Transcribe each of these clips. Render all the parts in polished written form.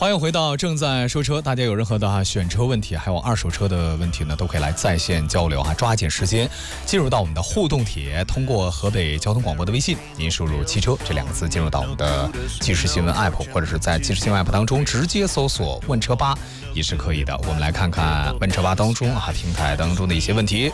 欢迎回到正在说车，大家有任何的选车问题，还有二手车的问题呢，都可以来在线交流啊！抓紧时间进入到我们的互动帖，通过河北交通广播的微信，您输入汽车这两个字进入到我们的即时新闻 app， 或者是在即时新闻 app 当中直接搜索问车吧也是可以的。我们来看看问车吧当中平台当中的一些问题。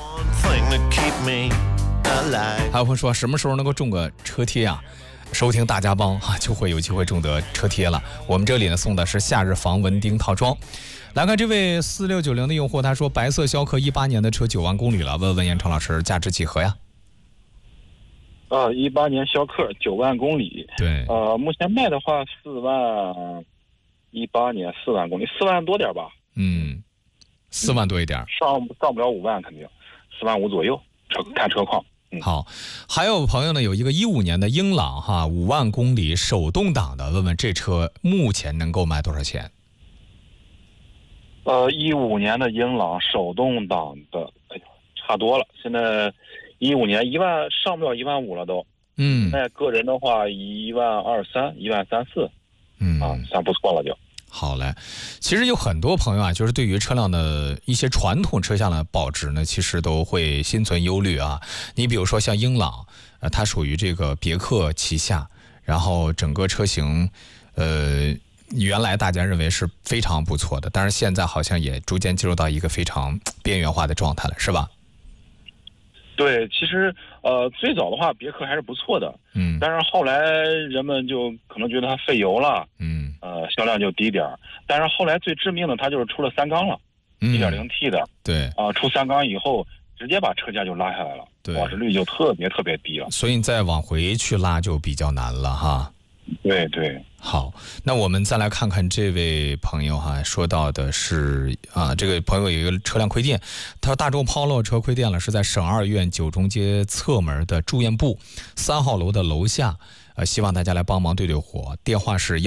还有朋友说什么时候能够中个车贴啊？收听大家帮就会有机会中得车贴了。我们这里呢送的是夏日防蚊叮套装。来看这位4690的用户，他说白色逍客18年的车9万公里了，问问严成老师价值几何呀 ？18年逍客9万公里， 对， 目前卖的话4万，18年4万公里，4万多点吧 ，4万多一点， 上不了5万，肯定4万5左右，看车况。 好，还有朋友呢，有一个15年的英朗5万公里手动挡的，问问这车目前能够卖多少钱 ？15年的英朗手动挡的，差多了，现在15年1万上不了1万5了都，那个人的话1万23、1万34，算不错了就。 好嘞，其实有很多朋友就是对于车辆的一些传统车辆的保值呢，其实都会心存忧虑啊。你比如说像英朗，它属于这个别克旗下，然后整个车型，原来大家认为是非常不错的，但是现在好像也逐渐进入到一个非常边缘化的状态了，是吧？ 对，其实最早的话别克还是不错的，但是后来人们就可能觉得它费油了，销量就低点儿。但是后来最致命的，它就是出了3缸了，1.0T 的， 对， 出3缸以后，直接把车价就拉下来了，保值率就特别低了。 所以你再往回去拉就比较难了哈。 对对， 好，那我们再来看看这位朋友说到的是这个朋友有一个车辆亏电，他说大众 Polo 车亏电了，是在省二院九中街侧门的住院部3号楼的楼下，希望大家来帮忙对火，电话是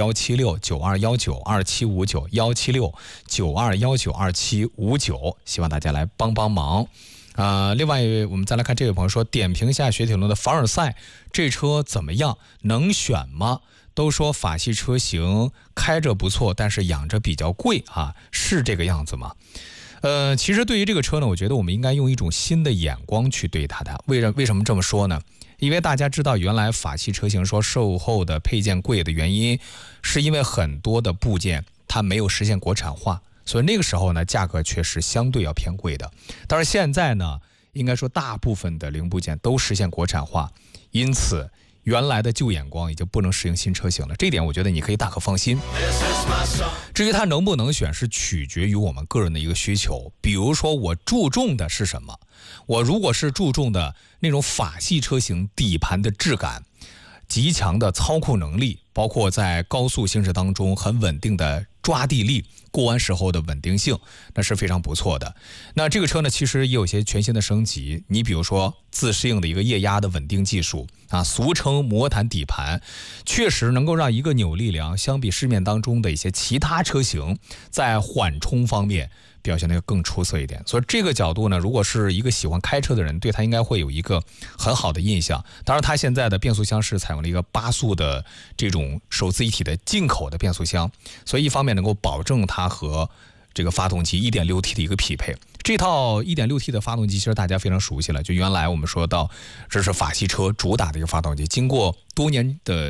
17692192759，17692192759，希望大家来帮忙。另外我们再来看这位朋友说，点评一下雪铁龙的凡尔赛，这车怎么样？能选吗？都说法系车型开着不错，但是养着比较贵是这个样子吗？其实对于这个车呢，我觉得我们应该用一种新的眼光去对它的。为什么这么说呢？因为大家知道，原来法系车型说售后的配件贵的原因，是因为很多的部件它没有实现国产化，所以那个时候呢，价格确实相对要偏贵的。但是现在呢，应该说大部分的零部件都实现国产化，因此原来的旧眼光已经不能适应新车型了，这一点我觉得你可以大可放心。至于它能不能选，是取决于我们个人的一个需求。比如说我注重的是什么？我如果是注重的那种法系车型底盘的质感，极强的操控能力，包括在高速行驶当中很稳定的抓地力，过弯时候的稳定性，那是非常不错的。那这个车呢，其实也有些全新的升级，你比如说自适应的一个液压的稳定技术俗称魔毯底盘，确实能够让一个扭力梁相比市面当中的一些其他车型在缓冲方面表现得更出色一点。所以这个角度呢，如果是一个喜欢开车的人，对它应该会有一个很好的印象。当然它现在的变速箱是采用了一个8速的这种手自一体的进口的变速箱，所以一方面能够保证它和这个发动机 1.6T 的一个匹配。这套 1.6T 的发动机其实大家非常熟悉了，就原来我们说到这是法系车主打的一个发动机，经过多年的